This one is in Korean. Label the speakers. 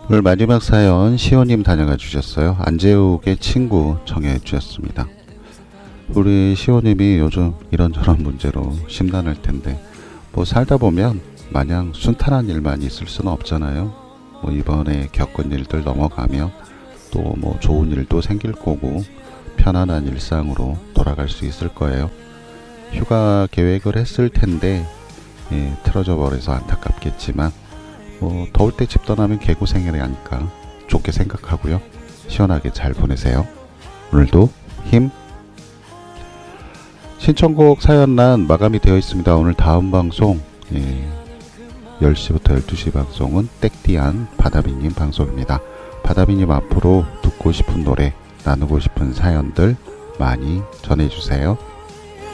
Speaker 1: 오늘 마지막 사연 시호님 다녀가 주셨어요. 안재욱의 친구 청해 주셨습니다. 우리 시호님이 요즘 이런저런 문제로 심란할 텐데 뭐 살다 보면 마냥 순탄한 일만 있을 수는 없잖아요. 뭐 이번에 겪은 일들 넘어가면 또 뭐 좋은 일도 생길 거고 편안한 일상으로 돌아갈 수 있을 거예요. 휴가 계획을 했을 텐데 틀어져 버려서 안타깝겠지만 뭐 더울 때 집 떠나면 개고생이라니까 좋게 생각하고요. 시원하게 잘 보내세요. 오늘도 힘. 신청곡 사연란 마감이 되어 있습니다. 오늘 다음 방송 10시부터 12시 방송은 땡띠안 바다비님 방송입니다. 바다비님 앞으로 듣고 싶은 노래, 나누고 싶은 사연들 많이 전해주세요.